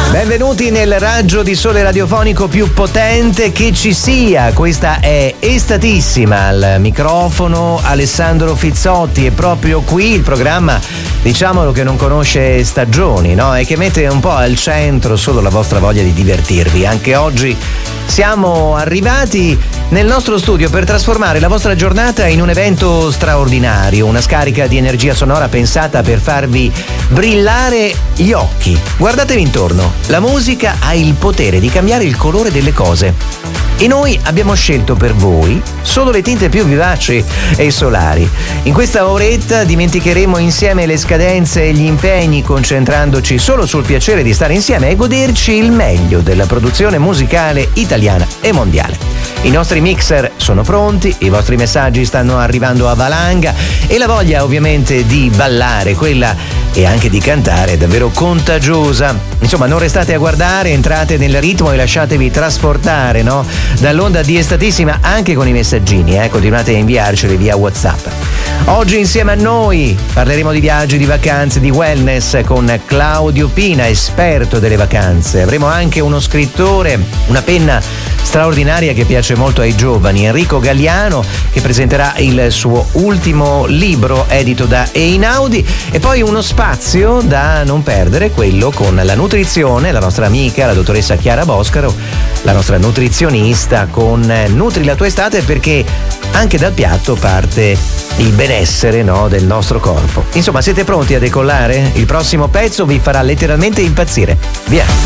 Benvenuti nel raggio di sole radiofonico più potente che ci sia. Questa è Estatissima, al microfono Alessandro Fizzotti, e proprio qui il programma, diciamolo, che non conosce stagioni, no? E che mette un po' al centro solo la vostra voglia di divertirvi. Anche oggi siamo arrivati nel nostro studio per trasformare la vostra giornata in un evento straordinario, una scarica di energia sonora pensata per farvi brillare gli occhi. Guardatevi intorno, la musica ha il potere di cambiare il colore delle cose. E noi abbiamo scelto per voi solo le tinte più vivaci e solari. In questa oretta dimenticheremo insieme le scadenze e gli impegni, concentrandoci solo sul piacere di stare insieme e goderci il meglio della produzione musicale italiana e mondiale. I nostri mixer sono pronti, i vostri messaggi stanno arrivando a valanga e la voglia ovviamente di ballare, quella e anche di cantare, è davvero contagiosa. Insomma, non restate a guardare, entrate nel ritmo e lasciatevi trasportare, no? Dall'onda di Estatissima, anche con i messaggini, continuate a inviarceli via WhatsApp. Oggi insieme a noi parleremo di viaggi, di vacanze, di wellness con Claudio Pina, esperto delle vacanze. Avremo anche uno scrittore, una penna straordinaria che piace molto ai giovani, Enrico Galliano, che presenterà il suo ultimo libro edito da Einaudi, e poi uno spazio da non perdere, quello con la nutrizione, la nostra amica, la dottoressa Chiara Boscaro, la nostra nutrizionista, con Nutri la tua estate, perché anche dal piatto parte il benessere, no, del nostro corpo. Insomma, siete pronti a decollare? Il prossimo pezzo vi farà letteralmente impazzire. Via!